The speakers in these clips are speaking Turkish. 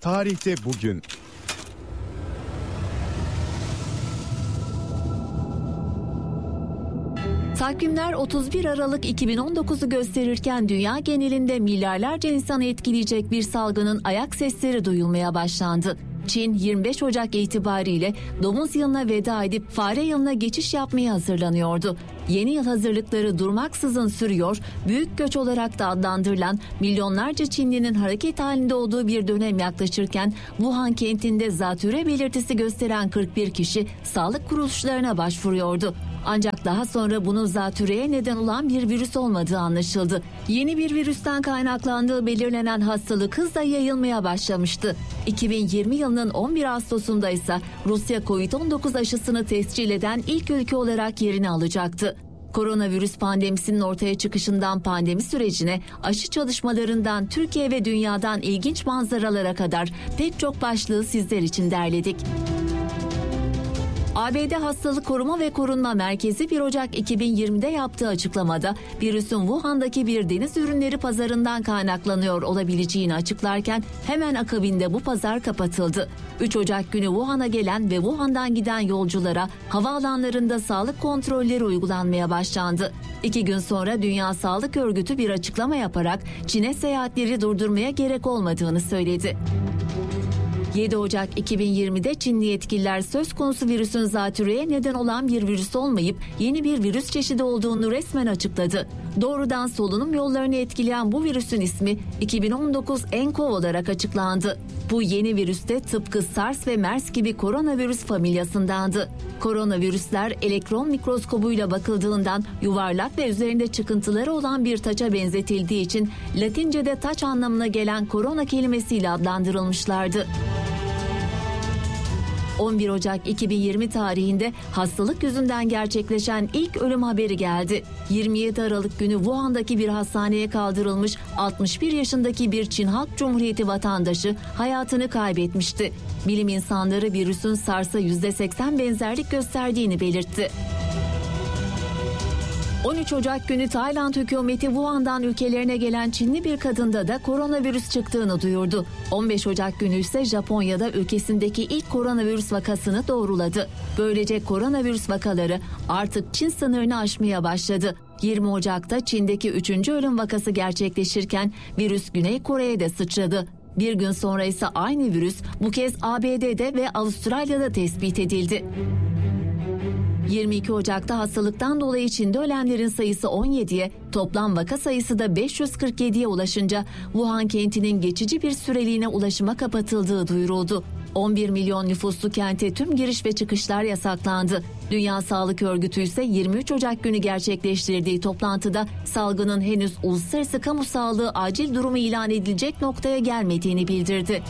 Tarihte bugün. Takvimler 31 Aralık 2019'u gösterirken dünya genelinde milyarlarca insanı etkileyecek bir salgının ayak sesleri duyulmaya başlandı. Çin 25 Ocak itibariyle domuz yılına veda edip fare yılına geçiş yapmaya hazırlanıyordu. Yeni yıl hazırlıkları durmaksızın sürüyor, büyük göç olarak da adlandırılan milyonlarca Çinlinin hareket halinde olduğu bir dönem yaklaşırken Wuhan kentinde zatürre belirtisi gösteren 41 kişi sağlık kuruluşlarına başvuruyordu. Ancak daha sonra bunun zatürreye neden olan bir virüs olmadığı anlaşıldı. Yeni bir virüsten kaynaklandığı belirlenen hastalık hızla yayılmaya başlamıştı. 2020 yılının 11 Ağustos'unda ise Rusya Covid-19 aşısını tescil eden ilk ülke olarak yerini alacaktı. Koronavirüs pandemisinin ortaya çıkışından pandemi sürecine, aşı çalışmalarından Türkiye ve dünyadan ilginç manzaralara kadar pek çok başlığı sizler için derledik. ABD Hastalık Koruma ve Korunma Merkezi 1 Ocak 2020'de yaptığı açıklamada virüsün Wuhan'daki bir deniz ürünleri pazarından kaynaklanıyor olabileceğini açıklarken hemen akabinde bu pazar kapatıldı. 3 Ocak günü Wuhan'a gelen ve Wuhan'dan giden yolculara havaalanlarında sağlık kontrolleri uygulanmaya başlandı. 2 gün sonra Dünya Sağlık Örgütü bir açıklama yaparak Çin'e seyahatleri durdurmaya gerek olmadığını söyledi. 7 Ocak 2020'de Çinli yetkililer söz konusu virüsün zatürreye neden olan bir virüs olmayıp yeni bir virüs çeşidi olduğunu resmen açıkladı. Doğrudan solunum yollarını etkileyen bu virüsün ismi 2019 nCoV olarak açıklandı. Bu yeni virüs de tıpkı SARS ve MERS gibi koronavirüs familyasındandı. Koronavirüsler elektron mikroskobuyla bakıldığından yuvarlak ve üzerinde çıkıntıları olan bir taça benzetildiği için Latince'de taç anlamına gelen korona kelimesiyle adlandırılmışlardı. 11 Ocak 2020 tarihinde hastalık yüzünden gerçekleşen ilk ölüm haberi geldi. 27 Aralık günü Wuhan'daki bir hastaneye kaldırılmış 61 yaşındaki bir Çin Halk Cumhuriyeti vatandaşı hayatını kaybetmişti. Bilim insanları virüsün SARS'a %80 benzerlik gösterdiğini belirtti. 13 Ocak günü Tayland hükümeti Wuhan'dan ülkelerine gelen Çinli bir kadında da koronavirüs çıktığını duyurdu. 15 Ocak günü ise Japonya'da ülkesindeki ilk koronavirüs vakasını doğruladı. Böylece koronavirüs vakaları artık Çin sınırını aşmaya başladı. 20 Ocak'ta Çin'deki 3. ölüm vakası gerçekleşirken virüs Güney Kore'ye de sıçradı. Bir gün sonra ise aynı virüs bu kez ABD'de ve Avustralya'da tespit edildi. 22 Ocak'ta hastalıktan dolayı Çin'de ölenlerin sayısı 17'ye, toplam vaka sayısı da 547'ye ulaşınca Wuhan kentinin geçici bir süreliğine ulaşıma kapatıldığı duyuruldu. 11 milyon nüfuslu kente tüm giriş ve çıkışlar yasaklandı. Dünya Sağlık Örgütü ise 23 Ocak günü gerçekleştirdiği toplantıda salgının henüz uluslararası kamu sağlığı acil durumu ilan edilecek noktaya gelmediğini bildirdi.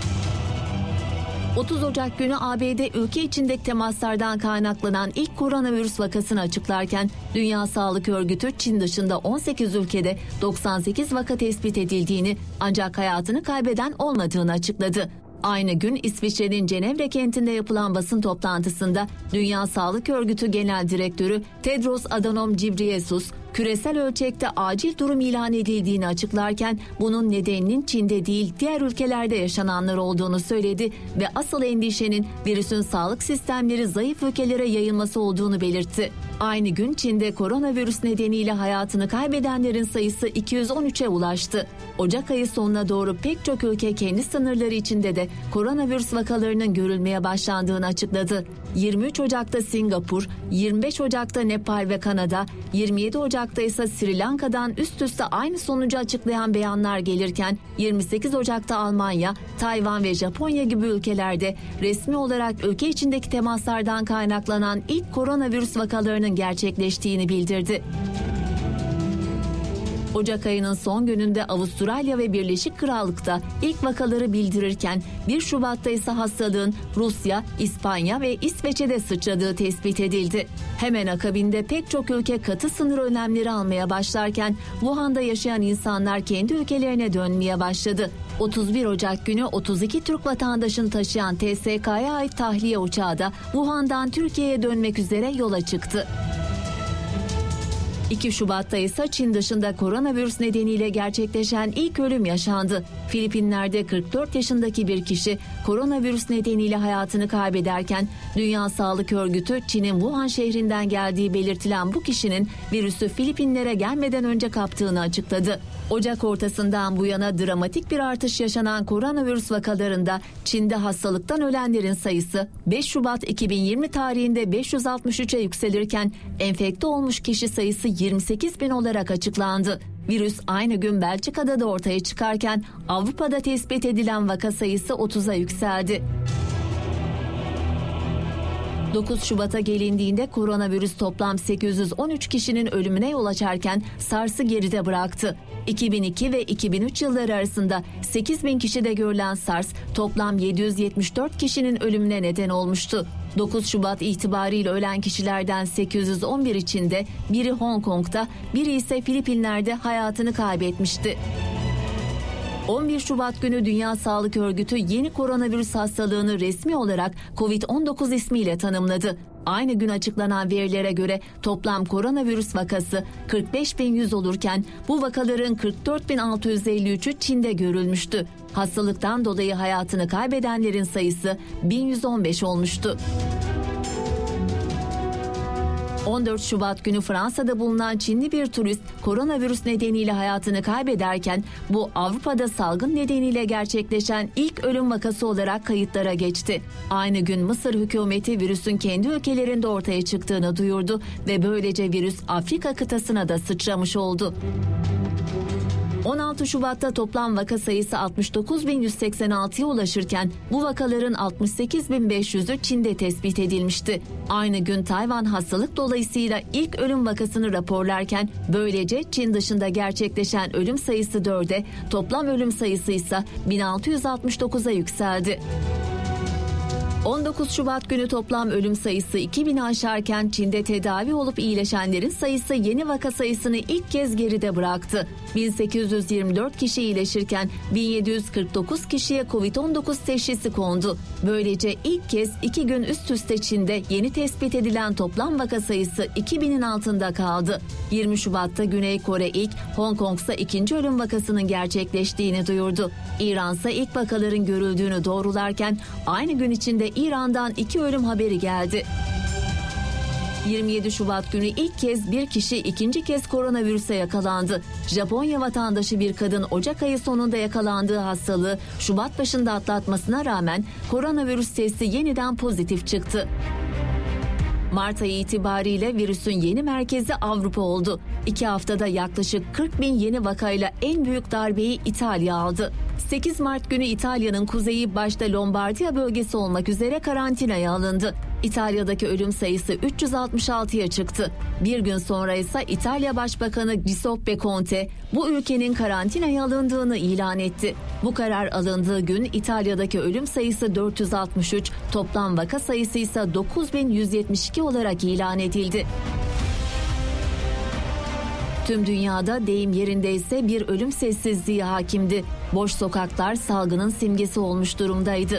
30 Ocak günü ABD ülke içindeki temaslardan kaynaklanan ilk koronavirüs vakasını açıklarken Dünya Sağlık Örgütü Çin dışında 18 ülkede 98 vaka tespit edildiğini ancak hayatını kaybeden olmadığını açıkladı. Aynı gün İsviçre'nin Cenevre kentinde yapılan basın toplantısında Dünya Sağlık Örgütü Genel Direktörü Tedros Adhanom Ghebreyesus, küresel ölçekte acil durum ilan edildiğini açıklarken bunun nedeninin Çin'de değil diğer ülkelerde yaşananlar olduğunu söyledi ve asıl endişenin virüsün sağlık sistemleri zayıf ülkelere yayılması olduğunu belirtti. Aynı gün Çin'de koronavirüs nedeniyle hayatını kaybedenlerin sayısı 213'e ulaştı. Ocak ayı sonuna doğru pek çok ülke kendi sınırları içinde de koronavirüs vakalarının görülmeye başlandığını açıkladı. 23 Ocak'ta Singapur, 25 Ocak'ta Nepal ve Kanada, 27 Ocak'ta ise Sri Lanka'dan üst üste aynı sonucu açıklayan beyanlar gelirken 28 Ocak'ta Almanya, Tayvan ve Japonya gibi ülkelerde resmi olarak ülke içindeki temaslardan kaynaklanan ilk koronavirüs vakalarının gerçekleştiğini bildirdi. Ocak ayının son gününde Avustralya ve Birleşik Krallık'ta ilk vakaları bildirirken 1 Şubat'ta ise hastalığın Rusya, İspanya ve İsveç'e sıçradığı tespit edildi. Hemen akabinde pek çok ülke katı sınır önlemleri almaya başlarken Wuhan'da yaşayan insanlar kendi ülkelerine dönmeye başladı. 31 Ocak günü 32 Türk vatandaşını taşıyan TSK'ya ait tahliye uçağı da Wuhan'dan Türkiye'ye dönmek üzere yola çıktı. 2 Şubat'ta ise Çin dışında koronavirüs nedeniyle gerçekleşen ilk ölüm yaşandı. Filipinler'de 44 yaşındaki bir kişi koronavirüs nedeniyle hayatını kaybederken Dünya Sağlık Örgütü Çin'in Wuhan şehrinden geldiği belirtilen bu kişinin virüsü Filipinlere gelmeden önce kaptığını açıkladı. Ocak ortasından bu yana dramatik bir artış yaşanan koronavirüs vakalarında Çin'de hastalıktan ölenlerin sayısı 5 Şubat 2020 tarihinde 563'e yükselirken enfekte olmuş kişi sayısı 28.000 olarak açıklandı. Virüs aynı gün Belçika'da da ortaya çıkarken Avrupa'da tespit edilen vaka sayısı 30'a yükseldi. 9 Şubat'a gelindiğinde koronavirüs toplam 813 kişinin ölümüne yol açarken SARS'ı geride bıraktı. 2002 ve 2003 yılları arasında 8.000 kişide görülen SARS toplam 774 kişinin ölümüne neden olmuştu. 9 Şubat itibariyle ölen kişilerden 811 içinde biri Hong Kong'da, biri ise Filipinler'de hayatını kaybetmişti. 11 Şubat günü Dünya Sağlık Örgütü yeni koronavirüs hastalığını resmi olarak COVID-19 ismiyle tanımladı. Aynı gün açıklanan verilere göre toplam koronavirüs vakası 45.100 olurken bu vakaların 44.653'ü Çin'de görülmüştü. Hastalıktan dolayı hayatını kaybedenlerin sayısı 1115 olmuştu. 14 Şubat günü Fransa'da bulunan Çinli bir turist koronavirüs nedeniyle hayatını kaybederken bu Avrupa'da salgın nedeniyle gerçekleşen ilk ölüm vakası olarak kayıtlara geçti. Aynı gün Mısır hükümeti virüsün kendi ülkelerinde ortaya çıktığını duyurdu ve böylece virüs Afrika kıtasına da sıçramış oldu. 16 Şubat'ta toplam vaka sayısı 69.186'ya ulaşırken bu vakaların 68.500'ü Çin'de tespit edilmişti. Aynı gün Tayvan hastalık dolayısıyla ilk ölüm vakasını raporlarken böylece Çin dışında gerçekleşen ölüm sayısı 4'e, toplam ölüm sayısı ise 1669'a yükseldi. 19 Şubat günü toplam ölüm sayısı 2000'i aşarken Çin'de tedavi olup iyileşenlerin sayısı yeni vaka sayısını ilk kez geride bıraktı. 1824 kişi iyileşirken 1749 kişiye Covid-19 teşhisi kondu. Böylece ilk kez 2 gün üst üste Çin'de yeni tespit edilen toplam vaka sayısı 2000'in altında kaldı. 20 Şubat'ta Güney Kore ilk, Hong Kong'sa ikinci ölüm vakasının gerçekleştiğini duyurdu. İran'sa ilk vakaların görüldüğünü doğrularken aynı gün içinde İran'dan 2 ölüm haberi geldi. 27 Şubat günü ilk kez bir kişi ikinci kez koronavirüse yakalandı. Japonya vatandaşı bir kadın Ocak ayı sonunda yakalandığı hastalığı Şubat başında atlatmasına rağmen koronavirüs testi yeniden pozitif çıktı. Mart ayı itibariyle virüsün yeni merkezi Avrupa oldu. 2 haftada yaklaşık 40.000 yeni vakayla en büyük darbeyi İtalya aldı. 8 Mart günü İtalya'nın kuzeyi başta Lombardiya bölgesi olmak üzere karantinaya alındı. İtalya'daki ölüm sayısı 366'ya çıktı. Bir gün sonra ise İtalya Başbakanı Giuseppe Conte bu ülkenin karantinaya alındığını ilan etti. Bu karar alındığı gün İtalya'daki ölüm sayısı 463, toplam vaka sayısı ise 9172 olarak ilan edildi. Tüm dünyada deyim yerindeyse bir ölüm sessizliği hakimdi. Boş sokaklar salgının simgesi olmuş durumdaydı.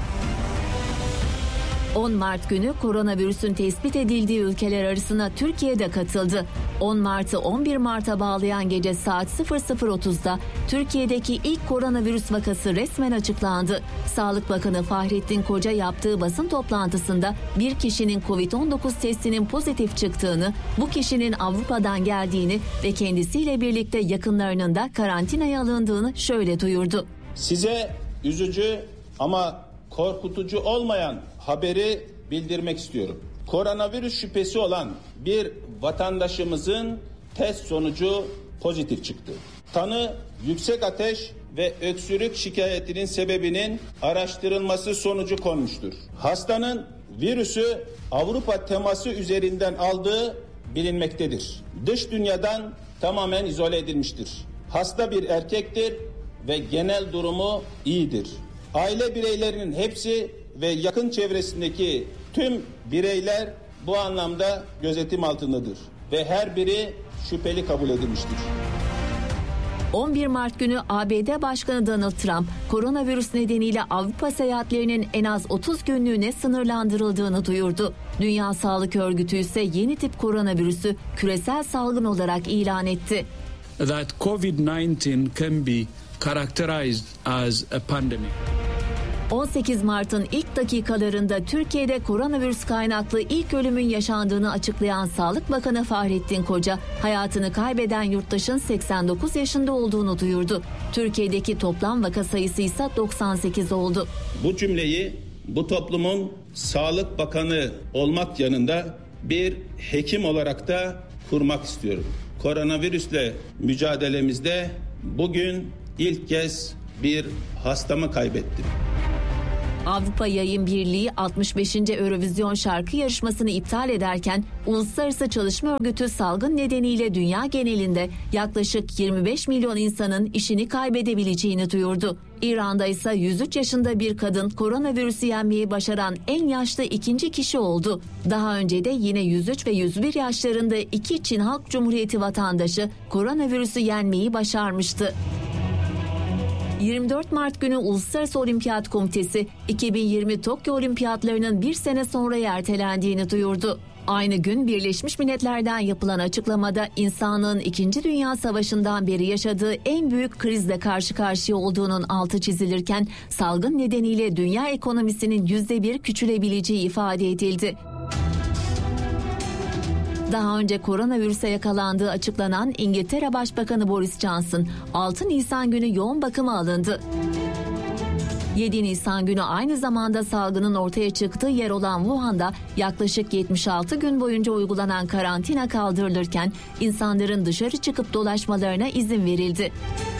10 Mart günü koronavirüsün tespit edildiği ülkeler arasına Türkiye de katıldı. 10 Mart'ı 11 Mart'a bağlayan gece saat 00.30'da Türkiye'deki ilk koronavirüs vakası resmen açıklandı. Sağlık Bakanı Fahrettin Koca yaptığı basın toplantısında bir kişinin Covid-19 testinin pozitif çıktığını, bu kişinin Avrupa'dan geldiğini ve kendisiyle birlikte yakınlarının da karantinaya alındığını şöyle duyurdu. Size üzücü ama korkutucu olmayan haberi bildirmek istiyorum. Koronavirüs şüphesi olan bir vatandaşımızın test sonucu pozitif çıktı. Tanı yüksek ateş ve öksürük şikayetinin sebebinin araştırılması sonucu konmuştur. Hastanın virüsü Avrupa teması üzerinden aldığı bilinmektedir. Dış dünyadan tamamen izole edilmiştir. Hasta bir erkektir ve genel durumu iyidir. Aile bireylerinin hepsi ve yakın çevresindeki tüm bireyler bu anlamda gözetim altındadır ve her biri şüpheli kabul edilmiştir. 11 Mart günü ABD Başkanı Donald Trump, koronavirüs nedeniyle Avrupa seyahatlerinin en az 30 günlüğüne sınırlandırıldığını duyurdu. Dünya Sağlık Örgütü ise yeni tip koronavirüsü küresel salgın olarak ilan etti. That COVID-19 can be characterized as a pandemic. 18 Mart'ın ilk dakikalarında Türkiye'de koronavirüs kaynaklı ilk ölümün yaşandığını açıklayan Sağlık Bakanı Fahrettin Koca, hayatını kaybeden yurttaşın 89 yaşında olduğunu duyurdu. Türkiye'deki toplam vaka sayısı ise 98 oldu. Bu cümleyi bu toplumun Sağlık Bakanı olmak yanında bir hekim olarak da kurmak istiyorum. Koronavirüsle mücadelemizde bugün ilk kez bir hastamı kaybettim. Avrupa Yayın Birliği 65. Eurovision şarkı yarışmasını iptal ederken Uluslararası Çalışma Örgütü salgın nedeniyle dünya genelinde yaklaşık 25 milyon insanın işini kaybedebileceğini duyurdu. İran'da ise 103 yaşında bir kadın koronavirüsü yenmeyi başaran en yaşlı ikinci kişi oldu. Daha önce de yine 103 ve 101 yaşlarında iki Çin Halk Cumhuriyeti vatandaşı koronavirüsü yenmeyi başarmıştı. 24 Mart günü Uluslararası Olimpiyat Komitesi 2020 Tokyo Olimpiyatlarının bir sene sonra ertelendiğini duyurdu. Aynı gün Birleşmiş Milletler'den yapılan açıklamada insanlığın 2. Dünya Savaşı'ndan beri yaşadığı en büyük krizle karşı karşıya olduğunun altı çizilirken salgın nedeniyle dünya ekonomisinin %1 küçülebileceği ifade edildi. Daha önce koronavirüse yakalandığı açıklanan İngiltere Başbakanı Boris Johnson 6 Nisan günü yoğun bakıma alındı. 7 Nisan günü aynı zamanda salgının ortaya çıktığı yer olan Wuhan'da yaklaşık 76 gün boyunca uygulanan karantina kaldırılırken insanların dışarı çıkıp dolaşmalarına izin verildi.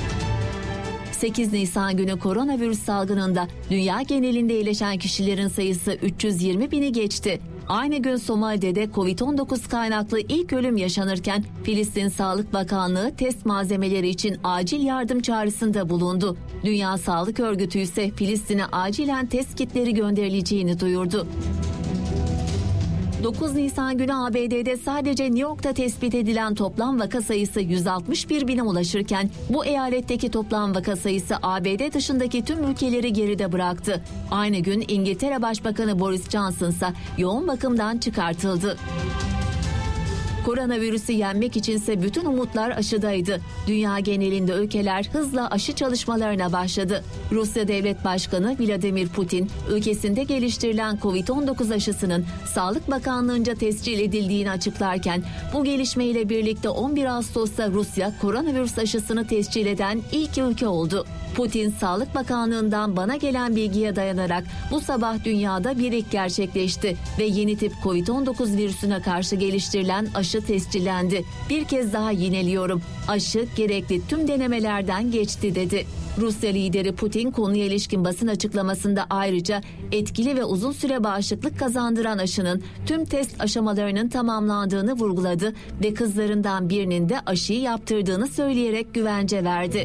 8 Nisan günü koronavirüs salgınında dünya genelinde iyileşen kişilerin sayısı 320 bini geçti. Aynı gün Somali'de Covid-19 kaynaklı ilk ölüm yaşanırken Filistin Sağlık Bakanlığı test malzemeleri için acil yardım çağrısında bulundu. Dünya Sağlık Örgütü ise Filistin'e acilen test kitleri gönderileceğini duyurdu. 9 Nisan günü ABD'de sadece New York'ta tespit edilen toplam vaka sayısı 161 bine ulaşırken bu eyaletteki toplam vaka sayısı ABD dışındaki tüm ülkeleri geride bıraktı. Aynı gün İngiltere Başbakanı Boris Johnson ise yoğun bakımdan çıkartıldı. Koronavirüsü yenmek içinse bütün umutlar aşıdaydı. Dünya genelinde ülkeler hızla aşı çalışmalarına başladı. Rusya Devlet Başkanı Vladimir Putin, ülkesinde geliştirilen Covid-19 aşısının Sağlık Bakanlığı'nca tescil edildiğini açıklarken, bu gelişmeyle birlikte 11 Ağustos'ta Rusya koronavirüs aşısını tescil eden ilk ülke oldu. Putin, Sağlık Bakanlığı'ndan bana gelen bilgiye dayanarak bu sabah dünyada bir ilk gerçekleşti ve yeni tip Covid-19 virüsüne karşı geliştirilen aşı tescillendi. Bir kez daha yineliyorum. Aşı gerekli tüm denemelerden geçti dedi. Rusya lideri Putin konuya ilişkin basın açıklamasında ayrıca etkili ve uzun süre bağışıklık kazandıran aşının tüm test aşamalarının tamamlandığını vurguladı ve kızlarından birinin de aşıyı yaptırdığını söyleyerek güvence verdi.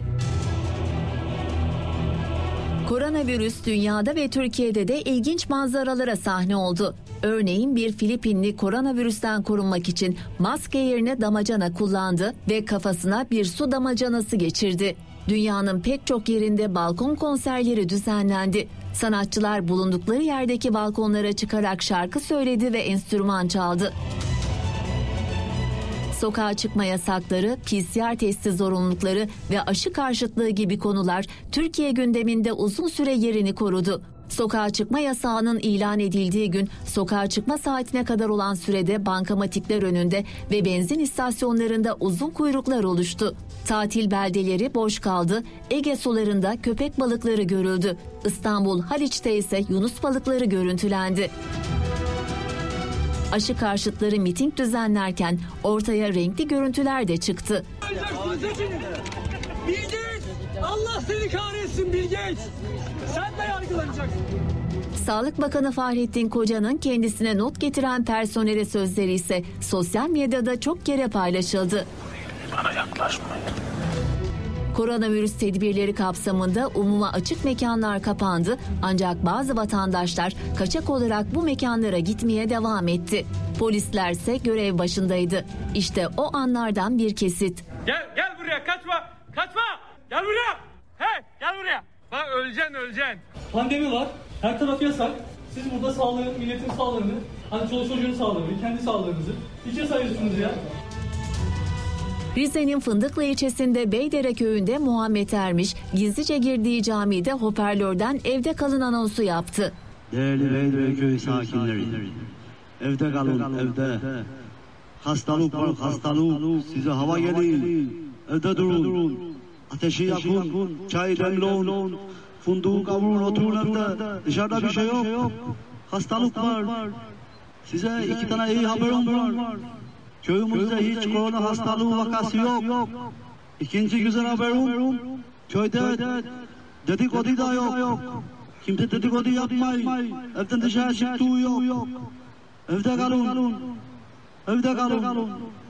Koronavirüs dünyada ve Türkiye'de de ilginç manzaralara sahne oldu. Örneğin bir Filipinli koronavirüsten korunmak için maske yerine damacana kullandı ve kafasına bir su damacanası geçirdi. Dünyanın pek çok yerinde balkon konserleri düzenlendi. Sanatçılar bulundukları yerdeki balkonlara çıkarak şarkı söyledi ve enstrüman çaldı. Sokağa çıkma yasakları, PCR testi zorunlulukları ve aşı karşıtlığı gibi konular Türkiye gündeminde uzun süre yerini korudu. Sokağa çıkma yasağının ilan edildiği gün sokağa çıkma saatine kadar olan sürede bankamatikler önünde ve benzin istasyonlarında uzun kuyruklar oluştu. Tatil beldeleri boş kaldı, Ege sularında köpek balıkları görüldü. İstanbul Haliç'te ise yunus balıkları görüntülendi. Aşı karşıtları miting düzenlerken ortaya renkli görüntüler de çıktı. Bill Gates, Allah seni kahretsin Bill Gates. Sen de yargılanacaksın. Sağlık Bakanı Fahrettin Koca'nın kendisine not getiren personele sözleri ise sosyal medyada çok kere paylaşıldı. Bana yaklaşmayın. Koronavirüs tedbirleri kapsamında umuma açık mekanlar kapandı ancak bazı vatandaşlar kaçak olarak bu mekanlara gitmeye devam etti. Polisler ise görev başındaydı. İşte o anlardan bir kesit. Gel buraya, kaçma. Kaçma! Gel buraya! Hey! Gel buraya! Bak öleceksin. Pandemi var. Her taraf yasak. Siz burada sağlığın, milletin sağlığını, hani çoluk çocuğun sağlığını, kendi sağlığınızı hiçe sayıyorsunuz ya. Rize'nin Fındıklı ilçesinde Beydere köyünde Muhammed Ermiş gizlice girdiği camide hoparlörden evde kalın anonsu yaptı. Değerli Beydere köyü sakinleri, evde kalın, evde. Hastalık var, hastalık. Size hava geliyor. Evde durun. Ateşi yakın, çay demleyin, fındığı kavurun, oturun evde. Dışarıda bir şey yok. Hastalık var. Size 2 tane iyi haberim var. Köyümüzde hiç korona hastalığı vakası yok. İkinci güzel haberim, köyde dedikodu da yok. Kimse dedikodu yapmayın. Evden dışarı çıktığı yok. Evde kalın.